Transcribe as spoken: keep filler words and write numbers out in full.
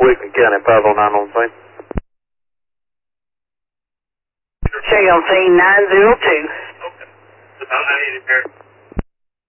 Wheaton County, five oh nine on scene. Check on scene nine zero two. Okay. I need it here.